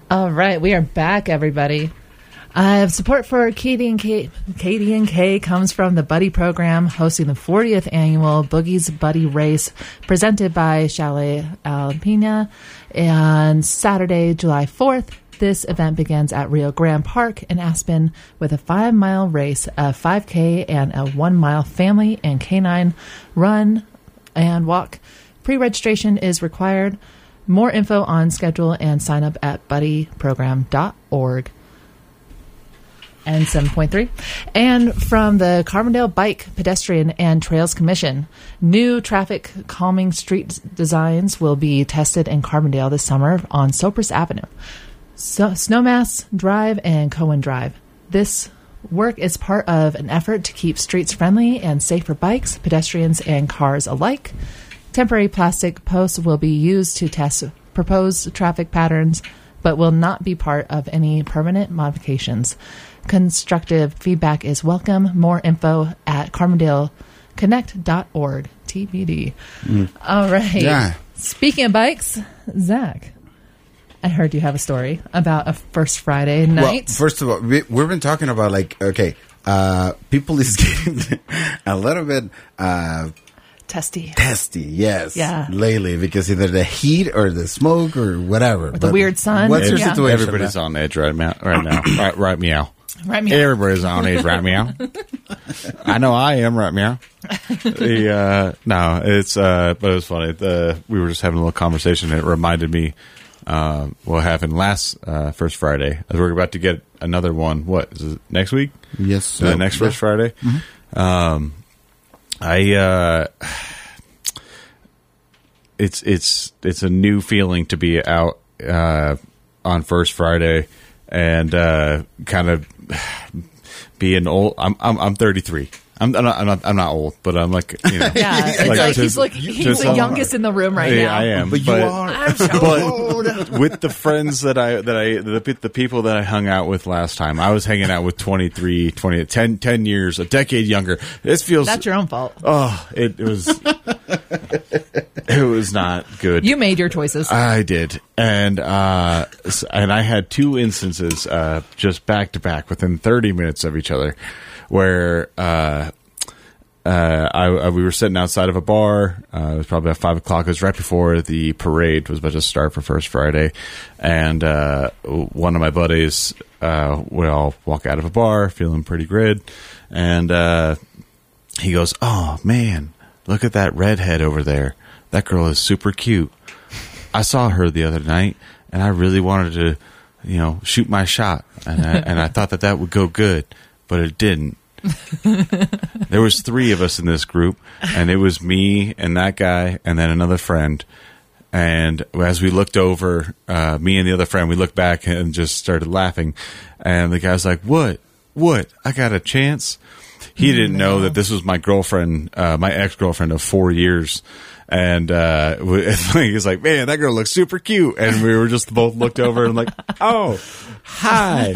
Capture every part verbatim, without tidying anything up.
All right, we are back, everybody. Uh, support for Katie and K, Katie and K comes from the Buddy Program, hosting the fortieth annual Boogie's Buddy Race, presented by Chalet Alpina, and Saturday, July fourth. This event begins at Rio Grande Park in Aspen with a five-mile race, a five K, and a one-mile family and canine run and walk. Pre-registration is required. More info on schedule and sign up at buddy program dot org. And seven point three. And from the Carbondale Bike, Pedestrian, and Trails Commission, new traffic calming street designs will be tested in Carbondale this summer on Cypress Avenue, so, Snowmass Drive, and Cohen Drive. This work is part of an effort to keep streets friendly and safe for bikes, pedestrians, and cars alike. Temporary plastic posts will be used to test proposed traffic patterns, but will not be part of any permanent modifications. Constructive feedback is welcome. More info at carbondale connect dot org. T B D. Mm. All right. Yeah. Speaking of bikes, Zach, I heard you have a story about a First Friday night. Well, first of all, we, we've been talking about, like, okay, uh, people is getting a little bit uh, testy. Testy, yes. Yeah. Lately, because either the heat or the smoke or whatever. Or the but weird sun. What's your yeah. situation? Everybody's on edge right now. Right now. right, right, meow. Right, meow. Everybody's on edge, right, meow. I know I am, right, meow. The, uh, no, it's, uh, but it was funny. The, we were just having a little conversation. And it reminded me, uh, what happened last, uh, First Friday. As we're about to get another one. What is it, next week? Yes. The uh, next First Friday. Mm-hmm. Um, I, uh, it's, it's, it's a new feeling to be out, uh, on First Friday and, uh, kind of being old. I'm, I'm, I'm thirty-three. I'm, I'm not, I'm not, I'm not old, but I'm like, you know, yeah, it's like, like to, he's like, he's the youngest in the room right yeah, now. I am, but, but you are. I'm so but old. With the friends that I, that I, the, the people that I hung out with last time, I was hanging out with twenty-three, twenty, ten, ten years, a decade younger. This feels, that's your own fault. Oh, it, it was, it was not good. You made your choices. I did. And, uh, and I had two instances, uh, just back to back within thirty minutes of each other where, uh, Uh, I, I, we were sitting outside of a bar. Uh, it was probably about five o'clock. It was right before the parade was about to start for First Friday. And uh, one of my buddies, uh, we all walk out of a bar feeling pretty good. And uh, he goes, "Oh, man, look at that redhead over there. That girl is super cute. I saw her the other night, and I really wanted to, you know, shoot my shot. And I, and I thought that that would go good, but it didn't." There was three of us in this group, and it was me and that guy and then another friend. And as we looked over, uh, me and the other friend, we looked back and just started laughing. And the guy's like, what? What? I got a chance? He didn't know that this was my girlfriend, uh, my ex-girlfriend of four years. And uh, he's like, man, that girl looks super cute. And we were just both looked over and like, oh, hi.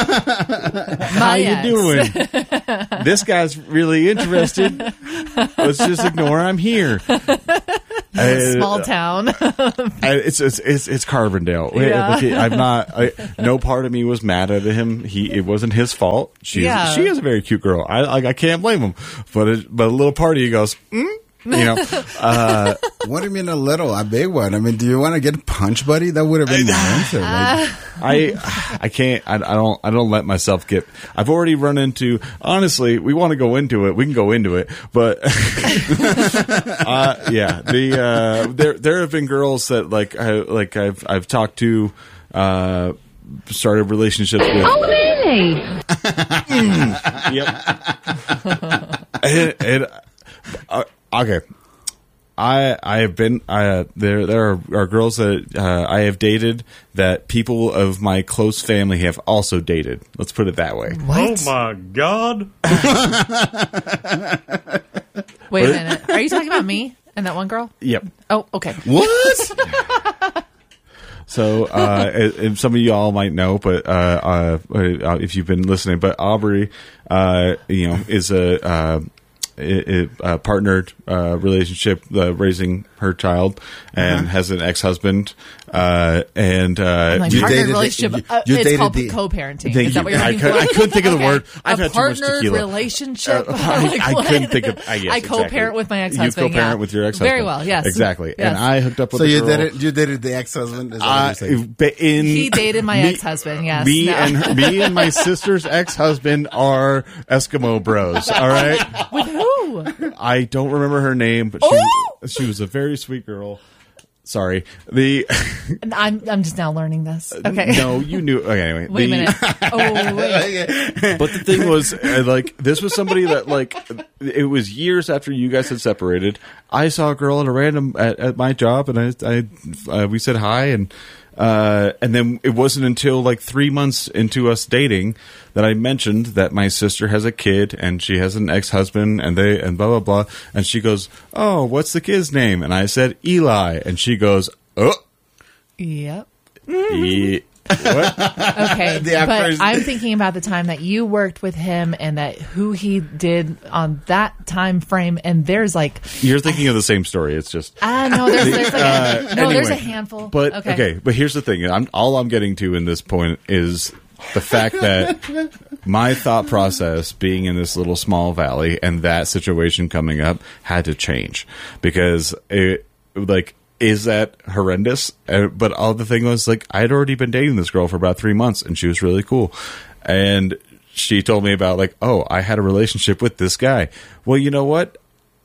How you doing? This guy's really interested. Let's just ignore I'm here. Uh, Small town. it's, it's it's it's Carbondale. Yeah. I'm not. I, no part of me was mad at him. He it wasn't his fault. She yeah. she is a very cute girl. I I, I can't blame him. But it, but a little part of you goes, mm? You know, uh, what do you mean a little? A big one? I mean, do you want to get punched, buddy? That would have been the answer. Like, I, I can't. I, I don't. I don't let myself get. I've already run into. Honestly, we want to go into it. We can go into it, but uh, yeah, the uh, there there have been girls that like I like I've I've talked to, uh, started relationships with. Oh, really? mm, yep. and, and uh, okay. I I have been uh, there. There are, are girls that uh, I have dated that people of my close family have also dated. Let's put it that way. What? Oh my God! Wait a minute. Are you talking about me and that one girl? Yep. Oh, okay. what? So, uh, and some of you all might know, but uh, uh, if you've been listening, but Aubrey, uh, you know, is a. Uh, it, uh, partnered uh, relationship, uh, raising her child, and Uh-huh. has an ex-husband. Uh, and uh, Like You partnered dated the- relationship. you- uh, you it's dated called the- co-parenting. Thank Is that you. what you're I looking could- for? I couldn't think of the Okay. word. I've a had too much partnered tequila. relationship. Uh, I- Like, I what? couldn't think of- uh, yes, I co-parent exactly. with my You ex-husband. co-parent yeah. with your ex-husband. Very well. Yes. Exactly. Yes. And I hooked up with So a you girl. did it. You dated the ex-husband. Is that what Uh, you're saying? ba- in He dated my me- ex-husband. Yes. Me No. and her, me and my sister's ex-husband are Eskimo bros. All right. With who? I don't remember her name, but she, she was a very sweet girl. Sorry. The And I'm I'm just now learning this. Okay. no, you knew. Okay, anyway, Wait the, a minute. Oh wait. But the thing was, uh, like, this was somebody that, like, it was years after you guys had separated. I saw a girl at a random at, at my job, and I, I uh, we said hi, and uh, and then it wasn't until like three months into us dating that I mentioned that my sister has a kid and she has an ex-husband, and they and blah blah blah, and she goes, "Oh, what's the kid's name?" And I said Eli, and she goes, "Oh, Yep. e- what?" Okay, The actors- but I'm thinking about the time that you worked with him and that who he did on that time frame, and there's like, You're thinking of the same story. It's just. ah, no, there's, there's like, a, Uh, no, there's a anyway, handful. But okay, okay. but here's the thing. I'm all I'm getting to in this point is the fact that my thought process being in this little small valley and that situation coming up had to change because it like is that horrendous? Uh, but all the thing was like I had already been dating this girl for about three months and she was really cool, and she told me about like, oh, I had a relationship with this guy. Well, you know what?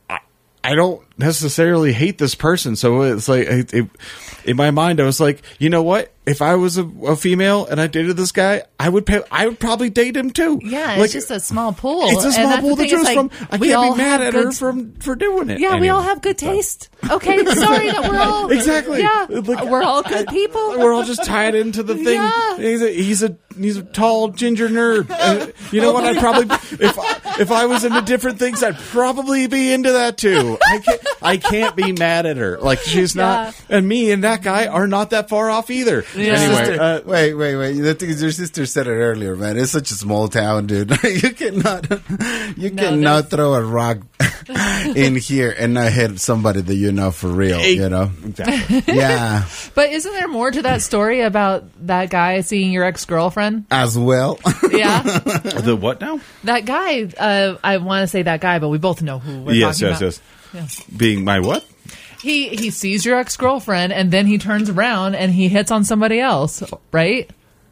I don't necessarily hate this person, so it's like it, it, in my mind, I was like, you know what? If I was a, a female and I dated this guy, I would pay. I would probably date him too. yeah, like, it's just a small pool. It's a And small that's pool the to thing, it's choose like, from. I we can't all be mad have at her good- from for doing it. Yeah, we Anyway. all have good taste. Okay, sorry that we're all Exactly. Yeah, Like, we're all good people. We're all just tied into the thing. Yeah. He's a he's a he's a tall ginger nerd. Uh, you know what? I'd probably if I, if I was into different things, I'd probably be into that too. I can't I can't be mad at her. Like she's not, and me and that guy are not that far off either. Yeah. Anyway, Sister, uh, wait, wait, wait. The thing is, your sister said it earlier, man. It's such a small town, dude. you cannot, you No, cannot throw a rock in here and not hit somebody that you know for real. You know, exactly. yeah, But isn't there more to that story about that guy seeing your ex girlfriend? as well. Yeah, The what now? that guy. Uh, I want to say that guy, but we both know who we're Yes, talking yes, about. yes. Being my what? He he sees your ex girlfriend, and then he turns around and he hits on somebody else, right?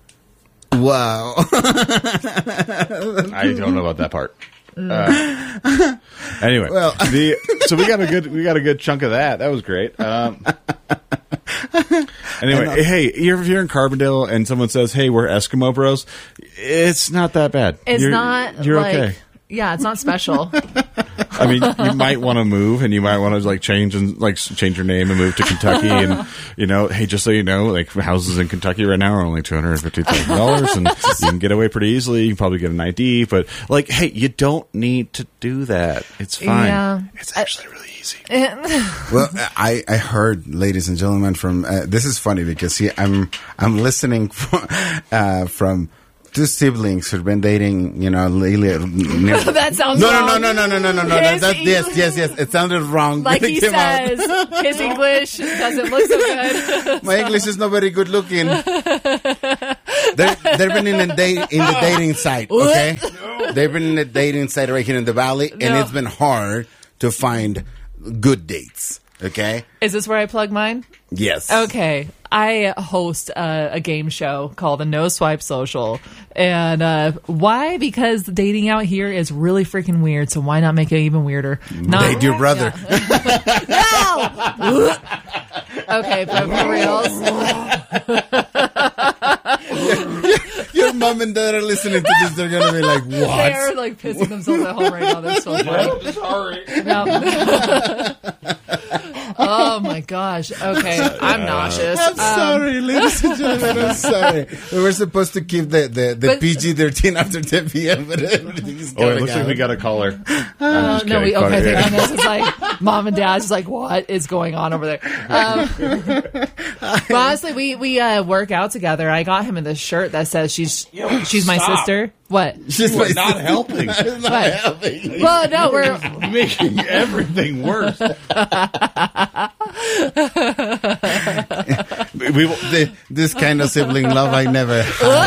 Wow. I don't know about that part. Uh, anyway, Well- the so we got a good we got a good chunk of that. That was great. Um, anyway, hey, you're if you're in Carbondale and someone says, "Hey, we're Eskimo Bros," it's not that bad. It's You're- not. You're like, okay. Yeah, it's not special. I mean, you might want to move, and you might want to like change and like s- change your name and move to Kentucky. And you know, hey, just so you know, like houses in Kentucky right now are only two hundred fifty thousand dollars, and you can get away pretty easily. You can probably get an I D, but like, hey, you don't need to do that. It's fine. Yeah. It's actually really easy. Well, I, I heard, ladies and gentlemen, from uh, this is funny because see, I'm I'm listening from, uh, from two siblings who've been dating, you know, lately. Near, That sounds no, wrong. no, no, no, no, no, no, no, no. His That, yes, English- yes, yes. It sounded wrong. Like when it he came out. says, his English doesn't look so good. My English is not very good looking. They're, they've been in the date in the dating site, okay? They've been in the dating site right here in the valley, and No. it's been hard to find good dates. Okay? Is this where I plug mine? Yes. Okay. I host a, a game show called the No Swipe Social. And uh, why? Because dating out here is really freaking weird. So why not make it even weirder? Not, Date your brother. No! Okay, but for reals. Your mom and dad are listening to this. They're gonna be like, They "What?" are like pissing themselves at home right now. They're so funny. Sorry. No. Oh my gosh. Okay. I'm nauseous. I'm Um, sorry, ladies and gentlemen. I'm sorry. We were supposed to keep the the, the But- P G thirteen after ten p.m., but everything's Oh, it going looks like out. we got a caller. Uh, no, we, okay, thank goodness. It's like mom and dad's just like, what is going on over there? Um, but honestly, we we uh, work out together. I got him in this shirt that says she's she's my stop. sister. What? Just You are by- not helping. It's not What? helping. Well, no, we're Making everything worse. we will, Th- This kind of sibling love I never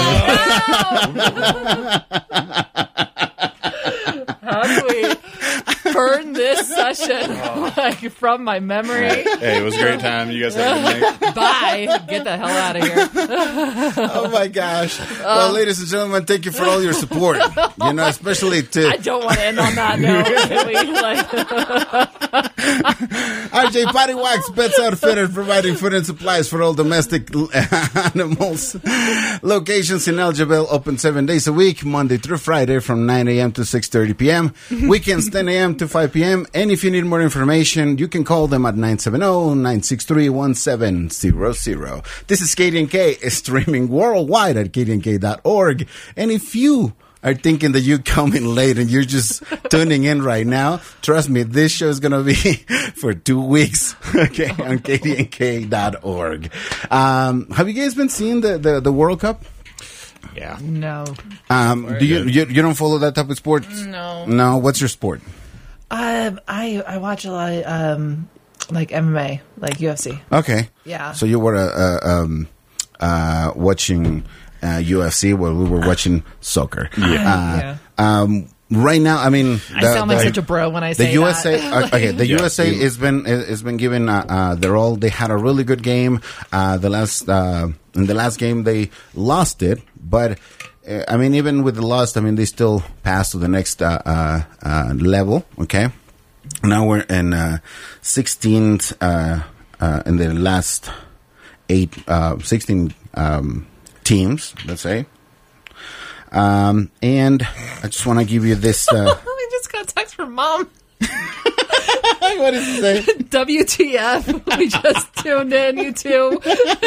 how do we burn this session like from my memory? hey, it was a great time. You guys have a good night. Bye. Get the hell out of here. Oh my gosh. Well, ladies and gentlemen, thank you for all your support. You know, especially to I don't want to end on that note. Can we, like, R J Potty Wax Pets Outfitter, providing food and supplies for all domestic animals. Locations in El Jebel, open seven days a week, Monday through Friday from nine a.m. to six thirty p.m. Weekends ten a.m. to five p.m. And if you need more information, you can call them at nine seven zero, nine six three, one seven zero zero. This is K D N K, streaming worldwide at K D N K dot org. And if you are thinking that you're coming late and you're just tuning in right now, trust me, this show is going to be for two weeks, okay, on K D N K dot org. Um, have you guys been seeing the, the, the World Cup? Yeah. no. Um, do you, you you don't follow that type of sports? No. No. What's your sport? Um, I I watch a lot of um, like M M A, like U F C. Okay. Yeah. So you were uh, uh, um, uh, watching uh, U F C while we were watching soccer. Yeah. Uh, yeah. Um, right now, I mean, I sound like such a bro when I say the U S A. that. uh, okay, the Yeah, U S A you- has been has been given uh, uh, their all. They had a really good game. Uh, the last uh, in the last game they lost it, but. Uh, I mean, even with the loss, I mean, they still passed to the next uh, uh, uh, level. Okay, now we're in uh, sixteenth uh, uh, in the last eight, uh, sixteen um, teams. Let's say, um, and I just want to give you this. Uh, I just got a text from mom. what does it say? W T F? We just tuned in, you two.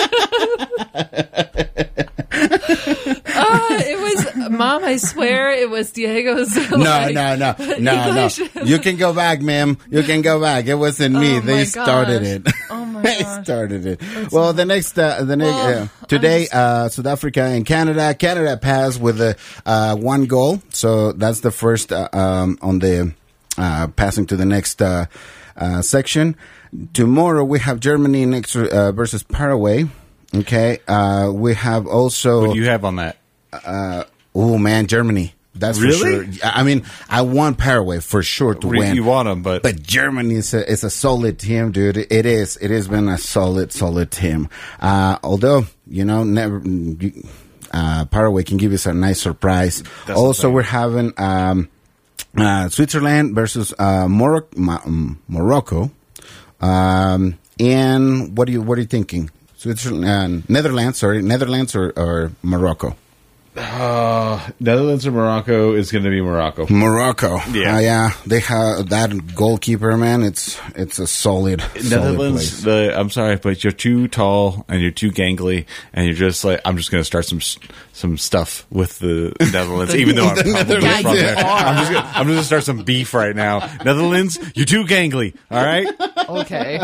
Uh, it was, Mom, I swear it was Diego's. No, like, no, no, no, no. English. You can go back, ma'am. You can go back. It wasn't me. Oh, they my started gosh. it. Oh, my They gosh. started it. Well, the next, uh, the next Well, uh, today, I'm just- uh, South Africa and Canada. Canada passed with a uh, one goal, so that's the first uh, um, on the uh, passing to the next uh, uh, section. Tomorrow we have Germany next uh, versus Paraguay. Okay, uh, we have also. What do you have on that? Oh man, Germany. That's Really? for sure. I I mean, I want Paraguay for sure to Re- win. You want them, but, But Germany is a, is a solid team, dude. It is. It has been a solid, solid team. Uh, although, you know, never, you, uh, Paraguay can give us a nice surprise. That's the Also, thing. we're having um, uh, Switzerland versus uh, Moroc- Ma- um, Morocco. Um, and what are you what are you thinking? Switzerland, uh, Netherlands, sorry, Netherlands or, or Morocco? uh, Netherlands or Morocco is going to be Morocco. Morocco. Yeah. Uh, yeah. They have that goalkeeper, man. It's it's a solid, solid Netherlands, place. the, I'm sorry, but you're too tall and you're too gangly, and you're just like, I'm just going to start some some stuff with the Netherlands, even though I'm The probably Netherlands, from yeah. there. I'm just gonna, I'm just going to start some beef right now. Netherlands, you're too gangly. All right. Okay.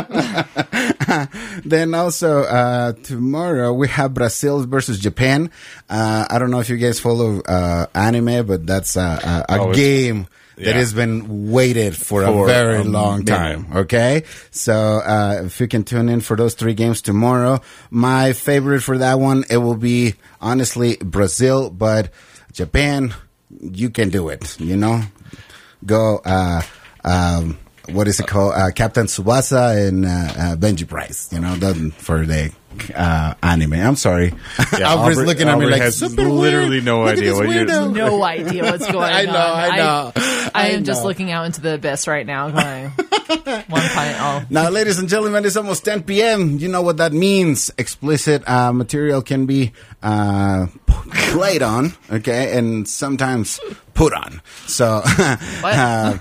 Then also uh, tomorrow we have Brazil versus Japan. Uh, I don't know if you guys follow uh, anime, but that's uh, a, a Oh, it's- game that yeah. has been waited for, For a very a long minute. time. Okay, so uh, if you can tune in for those three games tomorrow, my favorite for that one it will be honestly Brazil, but Japan, you can do it. You know, go. Uh, um, what is it called? Uh, Captain Tsubasa and uh, uh, Benji Price. You know, done for the uh, anime. I'm sorry. Yeah, Aubrey's Aubrey- looking at me Aubrey like has super literally weird. no Look at idea this what you're- weirdo. No idea what's going I know, on. I know. I, I am just know. looking out into the abyss right now, going one pint. Oh, Now, ladies and gentlemen, it's almost ten p.m. You know what that means. Explicit uh, material can be uh, played on, okay, and sometimes put on. So uh,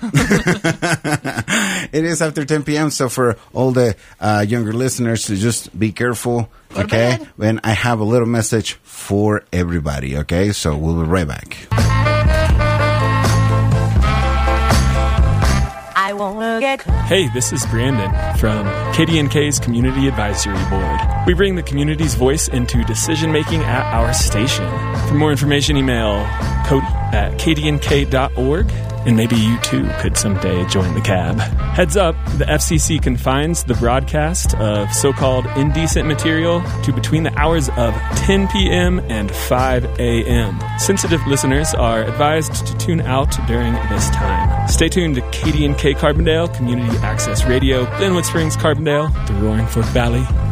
it is after ten p.m. So for all the uh, younger listeners, to just be careful, Go to okay? bed. And I have a little message for everybody, okay? So we'll be right back. I wanna get Hey, this is Brandon from K D N K's Community Advisory Board. We bring the community's voice into decision making at our station. For more information, email Cody at k d n k dot org, and maybe you too could someday join the cab. Heads up, the F C C confines the broadcast of so-called indecent material to between the hours of ten p.m. and five a.m. Sensitive listeners are advised to tune out during this time. Stay tuned to K D N K Carbondale, Community Access Radio, Glenwood Springs, Carbondale, the Roaring Fork Valley.